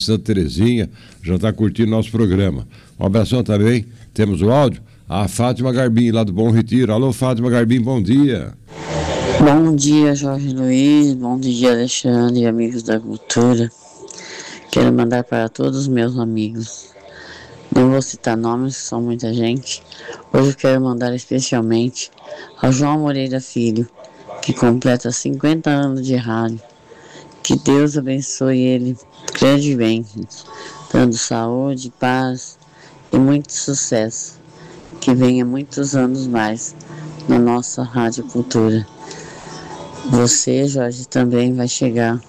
Santa Terezinha, já está curtindo nosso programa. Um abração também, temos o áudio, a Fátima Garbim, lá do Bom Retiro. Alô, Fátima Garbim, bom dia. Bom dia, Jorge Luiz, bom dia, Alexandre e amigos da cultura. Quero mandar para todos os meus amigos. Não vou citar nomes, que são muita gente. Hoje eu quero mandar especialmente ao João Moreira Filho, que completa 50 anos de rádio. Que Deus abençoe ele grandemente, dando saúde, paz e muito sucesso. Que venha muitos anos mais na nossa Rádio Cultura. Você, Jorge, também vai chegar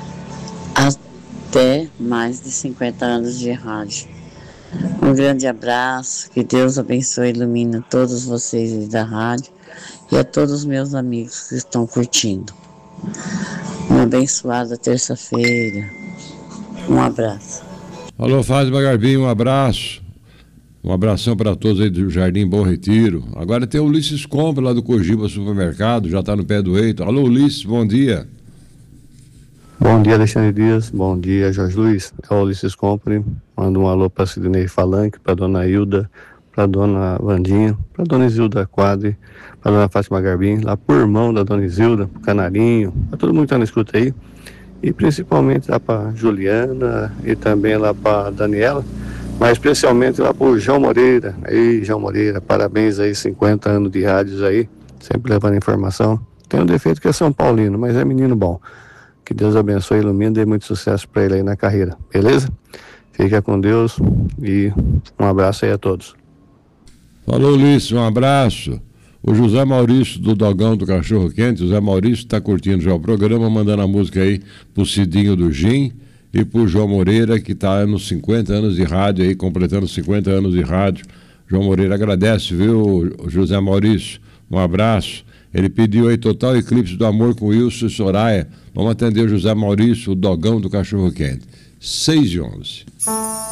até mais de 50 anos de rádio. Um grande abraço, que Deus abençoe e ilumine todos vocês aí da rádio e a todos os meus amigos que estão curtindo. Uma abençoada terça-feira. Um abraço. Alô, Fátima Garbim, um abraço. Um abração para todos aí do Jardim Bom Retiro. Agora tem o Ulisses Compra lá do Cogiba Supermercado, já está no pé do eito. Alô, Ulisses, bom dia. Bom dia, Alexandre Dias. Bom dia, Jorge Luiz. É o Ulisses Compre. Manda um alô para Sidney Falanque, para dona Hilda, para dona Vandinha, para dona Isilda Quadri, para dona Fátima Garbim, lá por irmão da dona Isilda, pro Canarinho, para todo mundo que tá na escuta aí. E principalmente lá para Juliana e também lá para Daniela, mas especialmente lá pro João Moreira. Aí, João Moreira, parabéns aí, 50 anos de rádios aí, sempre levando informação. Tem um defeito que é São Paulino, mas é menino bom. Que Deus abençoe, ilumine e dê muito sucesso para ele aí na carreira, beleza? Fica com Deus e um abraço aí a todos. Falou, Ulisses, um abraço. O José Maurício do Dogão do Cachorro Quente, José Maurício está curtindo já o programa, mandando a música aí pro Cidinho do Gin e pro João Moreira, que está nos 50 anos de rádio aí, completando 50 anos de rádio. João Moreira agradece, viu, José Maurício? Um abraço. Ele pediu aí Total Eclipse do Amor com Wilson e Soraya. Vamos atender o José Maurício, o Dogão do Cachorro Quente. 6:11.